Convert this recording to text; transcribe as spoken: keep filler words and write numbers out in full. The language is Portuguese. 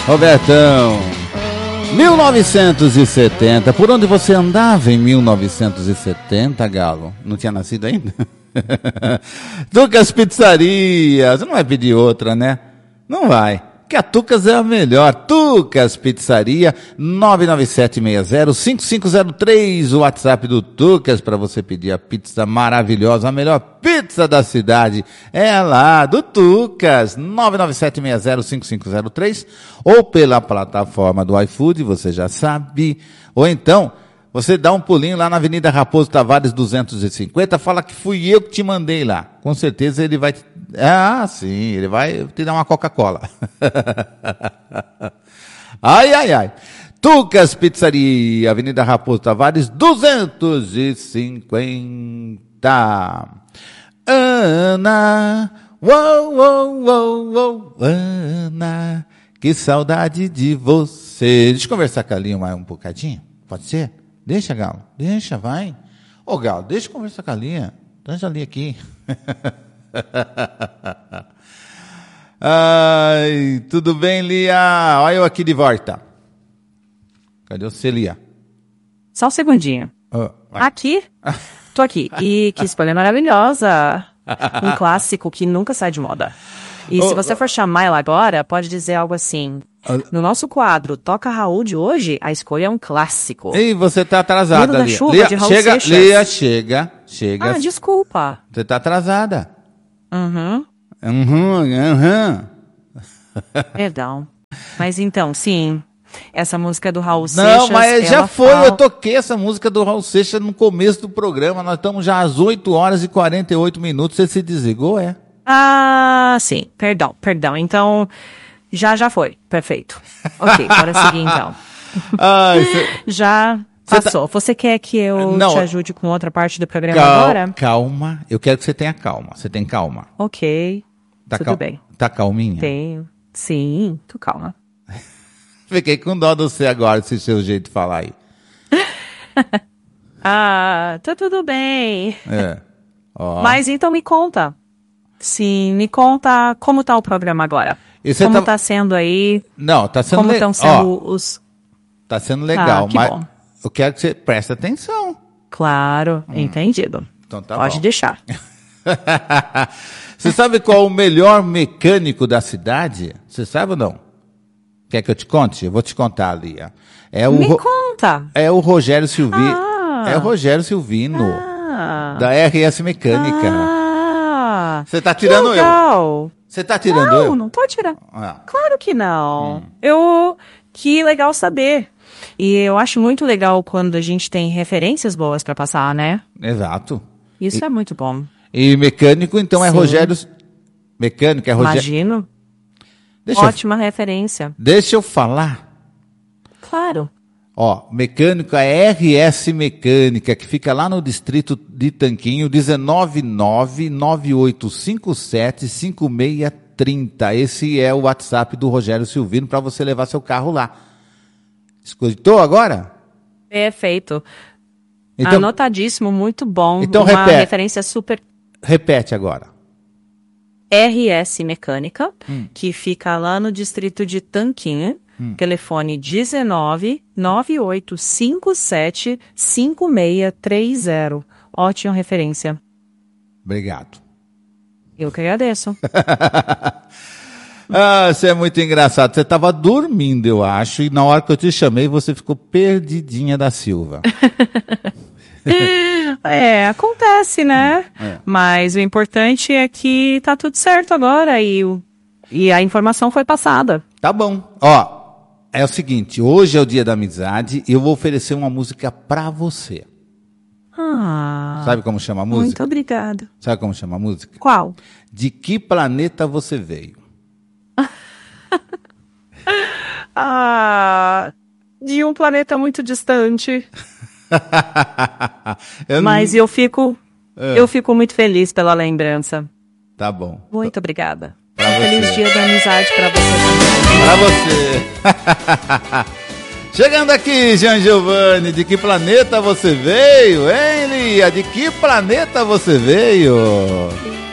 Robertão, mil novecentos e setenta, por onde você andava em mil novecentos e setenta, Galo? Não tinha nascido ainda? Tucas Pizzaria, você não vai pedir outra, né? Não vai, que a Tucas é a melhor. Tucas Pizzaria, nove nove sete seis zero cinco cinco zero três, o WhatsApp do Tucas para você pedir a pizza maravilhosa, a melhor pizza da cidade. É lá, do Tucas, nove nove sete seis zero cinco cinco zero três, ou pela plataforma do iFood, você já sabe, ou então você dá um pulinho lá na Avenida Raposo Tavares duzentos e cinquenta, fala que fui eu que te mandei lá. Com certeza ele vai... Te... Ah, sim, ele vai te dar uma Coca-Cola. Ai, ai, ai. Tucas Pizzaria, Avenida Raposo Tavares duzentos e cinquenta. Ana, uou, uou, uou, uou, Ana, que saudade de você. Deixa eu conversar com a Linha mais um bocadinho, pode ser? Deixa, Galo, deixa, vai. Ô, Galo, deixa eu conversar com a Linha. Deixa a Linha aqui. Ai, tudo bem, Lia? Olha eu aqui de volta. Cadê você, Lia? Só um segundinho. Oh, aqui? Tô aqui. E que escolha maravilhosa. Um clássico que nunca sai de moda. E oh, se você for chamar ela agora, pode dizer algo assim... No nosso quadro Toca Raul de hoje, a escolha é um clássico. Ei, você tá atrasada, Medo da Lia. Chuva, Lia, de Raul chega, Seixas. Lia, chega, chega. Ah, desculpa. Você tá atrasada. Uhum. Uhum, uhum. Perdão. Mas então, sim, essa música do Raul Não, Seixas... Não, mas já foi, fala... eu toquei essa música do Raul Seixas no começo do programa, nós estamos já às oito horas e quarenta e oito minutos, você se desligou, é? Ah, sim, perdão, perdão, então... Já, já foi. Perfeito. Ok, bora seguir então. Ai, cê... Já passou. Tá... Você quer que eu Não. te ajude com outra parte do programa Cal... agora? Calma. Eu quero que você tenha calma. Você tem calma? Ok. Tá Tudo cal... bem. Tá calminha? Tenho. Sim, tô calma. Fiquei com dó de você agora, esse seu jeito de falar aí. Ah, tá tudo bem. É. Ó. Mas então me conta. Sim, me conta como tá o programa agora. Como tá... tá sendo aí? Não, tá sendo Como estão le... sendo Ó, os... Tá sendo legal, ah, que mas bom. Eu quero que você preste atenção. Claro, hum. entendido. Então tá Pode bom. deixar. Você sabe qual é o melhor mecânico da cidade? Você sabe ou não? Quer que eu te conte? Eu vou te contar, Lia. É o Me Ro... conta. É o Rogério Silvino. Ah. É o Rogério Silvino. Ah. Da R S Mecânica. Ah. Você tá tirando legal. eu. Você tá tirando não, eu? Não, não tô tirando. Ah. Claro que não. Hum. Eu... Que legal saber. E eu acho muito legal quando a gente tem referências boas pra passar, né? Exato. Isso e, é muito bom. E mecânico, então, Sim. é Rogério... Mecânico é Rogério... Imagino. Deixa Ótima eu... referência. Deixa eu falar. Claro. Ó, mecânico é R S Mecânica, que fica lá no distrito de Tanquinho, nove nove nove oito cinco sete cinco seis três zero. Esse é o WhatsApp do Rogério Silvino para você levar seu carro lá. Escutou agora? Perfeito. Então, anotadíssimo, muito bom. Então Uma repete. referência super... Repete agora. R S Mecânica, hum. que fica lá no distrito de Tanquinho. Hum. Telefone nove nove oito cinco sete cinco seis três zero. Ótima referência. Obrigado. Eu que agradeço. Ah, você é muito engraçado. Você estava dormindo, eu acho, e na hora que eu te chamei, você ficou perdidinha da Silva. É, acontece, né? É. Mas o importante é que tá tudo certo agora e, o, e a informação foi passada. Tá bom. Ó, é o seguinte, hoje é o dia da amizade e eu vou oferecer uma música pra você. Ah, Sabe como chama a música? Muito obrigada. Sabe como chama a música? Qual? De que planeta você veio? Ah, de um planeta muito distante. eu Mas não... eu fico, é. eu fico muito feliz pela lembrança. Tá bom. Muito obrigada. Pra Feliz você. dia da amizade pra você também. Pra você. Chegando aqui, Jean Giovanni, de que planeta você veio, hein, Lia? De que planeta você veio?